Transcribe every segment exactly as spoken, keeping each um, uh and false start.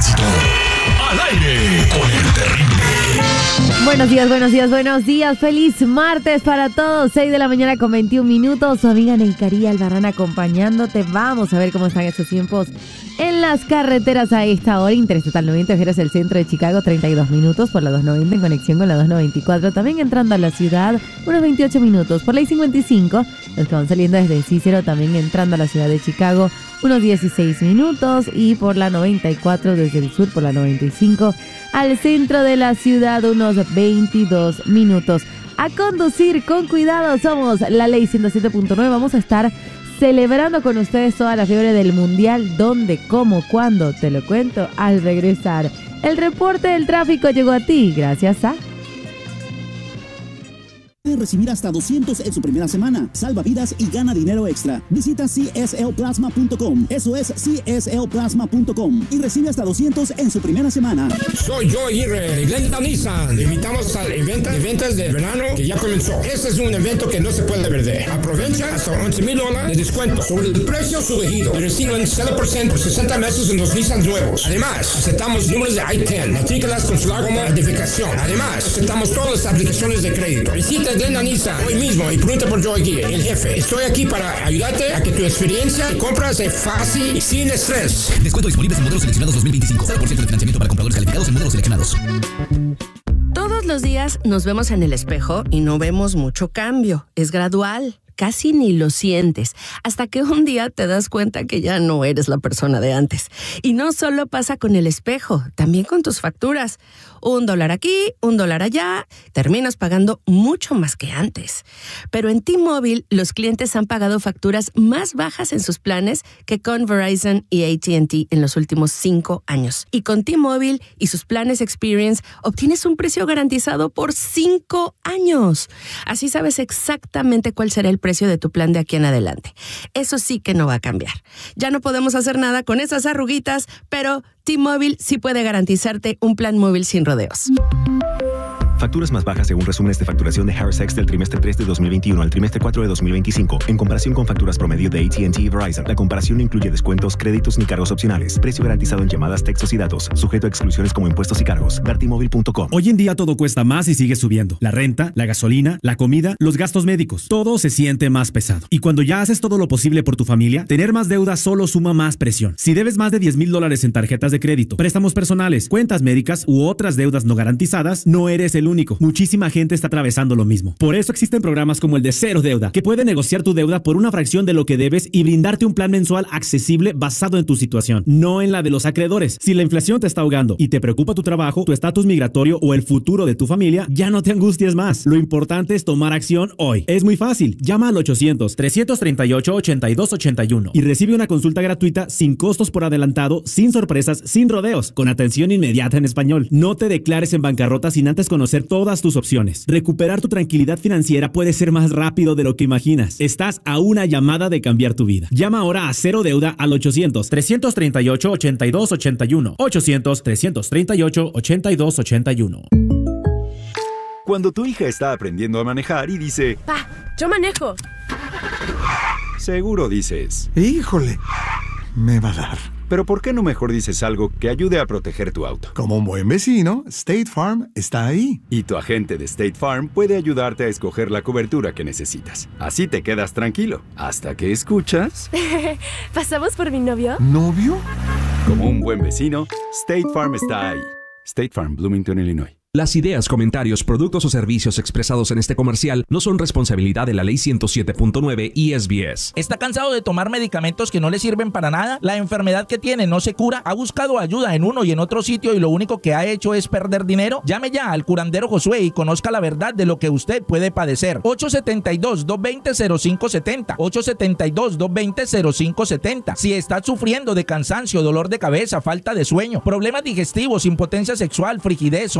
tránsito. Al aire con el terrible. Buenos días, buenos días, buenos días. Feliz martes para todos. seis de la mañana con veintiún minutos. Su amiga Neycaría Albarrán acompañándote. Vamos a ver cómo están estos tiempos en las carreteras a esta hora. Interestatal noventa, Ojeras, el centro de Chicago, treinta y dos minutos por la dos noventa en conexión con la dos noventa y cuatro. También entrando a la ciudad, unos veintiocho minutos. Por la I cincuenta y cinco, los que van saliendo desde Cícero, también entrando a la ciudad de Chicago, unos dieciséis minutos. Y por la noventa y cuatro desde el sur, por la noventa y cinco, al centro de la ciudad, unos veintidós minutos. A conducir con cuidado, somos la Ley ciento siete punto nueve. Vamos a estar celebrando con ustedes toda la fiebre del mundial. ¿Dónde, cómo, cuándo? Te lo cuento al regresar. El reporte del tráfico llegó a ti gracias a... Puede recibir hasta doscientos en su primera semana. Salva vidas y gana dinero extra. Visita C S L plasma punto com. Eso es C S L plasma punto com. Y recibe hasta doscientos en su primera semana. Soy yo, Aguirre, de Glenda Nissan. Invitamos al evento de ventas de verano que ya comenzó. Este es un evento que no se puede perder. Aprovecha hasta once mil dólares de descuento sobre el precio subido. Y reciben cero por ciento por sesenta meses en los Nissan nuevos. Además, aceptamos números de I diez. Matrículas con su larga identificación. Además, aceptamos todas las aplicaciones de crédito. Visita Glenda Nissan hoy mismo y pregunta por Joe Aguirre, el jefe. Estoy aquí para ayudarte a que tu experiencia de compras sea fácil y sin estrés. Descuento disponible en modelos seleccionados dos mil veinticinco. cero por ciento de financiamiento para compradores calificados en modelos seleccionados. Todos los días nos vemos en el espejo y no vemos mucho cambio. Es gradual. Casi ni lo sientes, hasta que un día te das cuenta que ya no eres la persona de antes. Y no solo pasa con el espejo, también con tus facturas. Un dólar aquí, un dólar allá, terminas pagando mucho más que antes. Pero en T-Mobile, los clientes han pagado facturas más bajas en sus planes que con Verizon y A T and T en los últimos cinco años. Y con T-Mobile y sus planes Experience, obtienes un precio garantizado por cinco años. Así sabes exactamente cuál será el precio de tu plan de aquí en adelante. Eso sí que no va a cambiar. Ya no podemos hacer nada con esas arruguitas, pero T-Mobile sí puede garantizarte un plan móvil sin rodeos. Facturas más bajas según resúmenes de facturación de Harris X del trimestre tres de dos mil veintiuno al trimestre cuatro de dos mil veinticinco. En comparación con facturas promedio de A T and T y Verizon, la comparación no incluye descuentos, créditos ni cargos opcionales. Precio garantizado en llamadas, textos y datos. Sujeto a exclusiones como impuestos y cargos. ver T Mobile punto com. Hoy en día todo cuesta más y sigue subiendo. La renta, la gasolina, la comida, los gastos médicos. Todo se siente más pesado. Y cuando ya haces todo lo posible por tu familia, tener más deuda solo suma más presión. Si debes más de diez mil dólares en tarjetas de crédito, préstamos personales, cuentas médicas u otras deudas no garantizadas, no eres el único. Muchísima gente está atravesando lo mismo. Por eso existen programas como el de Cero Deuda, que puede negociar tu deuda por una fracción de lo que debes y brindarte un plan mensual accesible basado en tu situación, no en la de los acreedores. Si la inflación te está ahogando y te preocupa tu trabajo, tu estatus migratorio o el futuro de tu familia, ya no te angusties más. Lo importante es tomar acción hoy. Es muy fácil. Llama al ochocientos, trescientos treinta y ocho, ochenta y dos ochenta y uno y recibe una consulta gratuita sin costos por adelantado, sin sorpresas, sin rodeos, con atención inmediata en español. No te declares en bancarrota sin antes conocer todas tus opciones. Recuperar tu tranquilidad financiera puede ser más rápido de lo que imaginas. Estás a una llamada de cambiar tu vida. Llama ahora a Cero Deuda al ochocientos, trescientos treinta y ocho, ochenta y dos ochenta y uno. ochocientos, trescientos treinta y ocho, ochenta y dos ochenta y uno. Cuando tu hija está aprendiendo a manejar y dice: ¡Pa, yo manejo! Seguro dices: ¡híjole! Me va a dar. Pero ¿por qué no mejor dices algo que ayude a proteger tu auto? Como un buen vecino, State Farm está ahí. Y tu agente de State Farm puede ayudarte a escoger la cobertura que necesitas. Así te quedas tranquilo, hasta que escuchas... ¿Pasamos por mi novio? ¿Novio? Como un buen vecino, State Farm está ahí. State Farm, Bloomington, Illinois. Las ideas, comentarios, productos o servicios expresados en este comercial no son responsabilidad de la Ley ciento siete punto nueve y S B S. ¿Está cansado de tomar medicamentos que no le sirven para nada? ¿La enfermedad que tiene no se cura? ¿Ha buscado ayuda en uno y en otro sitio y lo único que ha hecho es perder dinero? Llame ya al curandero Josué y conozca la verdad de lo que usted puede padecer. ocho siete dos, dos dos cero, cero cinco siete cero. ocho siete dos, dos dos cero, cero cinco siete cero. Si está sufriendo de cansancio, dolor de cabeza, falta de sueño, problemas digestivos, impotencia sexual, frigidez, sonidos en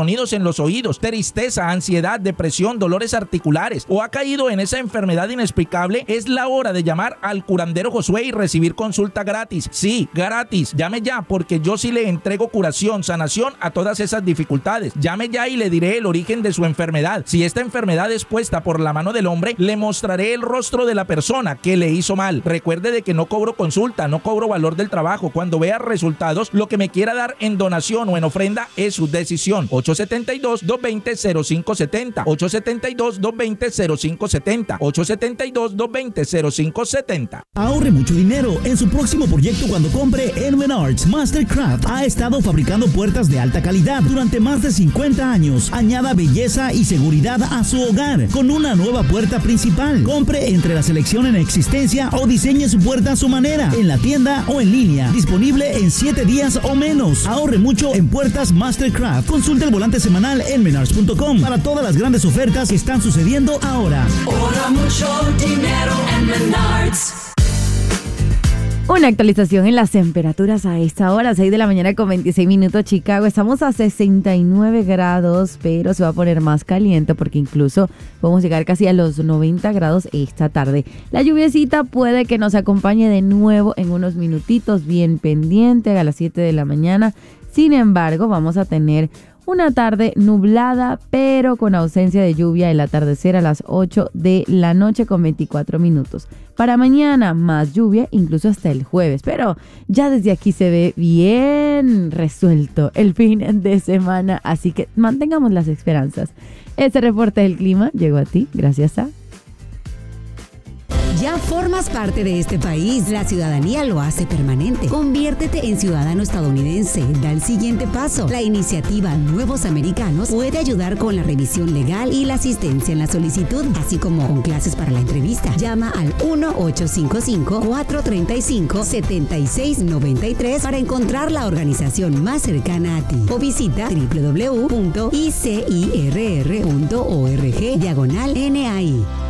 los oídos, tristeza, ansiedad, depresión, dolores articulares o ha caído en esa enfermedad inexplicable, es la hora de llamar al curandero Josué y recibir consulta gratis. Sí, gratis. Llame ya, porque yo sí le entrego curación, sanación a todas esas dificultades. Llame ya y le diré el origen de su enfermedad. Si esta enfermedad es puesta por la mano del hombre, le mostraré el rostro de la persona que le hizo mal. Recuerde de que no cobro consulta, no cobro valor del trabajo. Cuando vea resultados, lo que me quiera dar en donación o en ofrenda es su decisión. ocho siete dos, dos dos cero, cero cinco siete cero. ocho siete dos, dos dos cero, cero cinco siete cero. ocho siete dos, dos dos cero, cero cinco siete cero. Ahorre mucho dinero en su próximo proyecto cuando compre en Menards. Mastercraft ha estado fabricando puertas de alta calidad durante más de cincuenta años. Añada belleza y seguridad a su hogar con una nueva puerta principal. Compre entre la selección en existencia o diseñe su puerta a su manera, en la tienda o en línea. Disponible en siete días o menos. Ahorre mucho en puertas Mastercraft. Consulte el volante semanal en menards punto com para todas las grandes ofertas que están sucediendo ahora. Ahorra mucho dinero en Menards. Una actualización en las temperaturas a esta hora, seis de la mañana con veintiséis minutos, Chicago. Estamos a sesenta y nueve grados, pero se va a poner más caliente porque incluso podemos llegar casi a los noventa grados esta tarde. La lluviecita puede que nos acompañe de nuevo en unos minutitos, bien pendiente a las siete de la mañana. Sin embargo, vamos a tener una tarde nublada, pero con ausencia de lluvia. El atardecer a las ocho de la noche con veinticuatro minutos. Para mañana, más lluvia, incluso hasta el jueves. Pero ya desde aquí se ve bien resuelto el fin de semana. Así que mantengamos las esperanzas. Este reporte del clima llegó a ti gracias a... Ya formas parte de este país. La ciudadanía lo hace permanente. Conviértete en ciudadano estadounidense. Da el siguiente paso. La iniciativa Nuevos Americanos puede ayudar con la revisión legal y la asistencia en la solicitud, así como con clases para la entrevista. Llama al uno ocho cinco cinco, cuatro tres cinco, siete seis nueve tres para encontrar la organización más cercana a ti. O visita doble u doble u doble u punto i c i r r punto org diagonal N A I.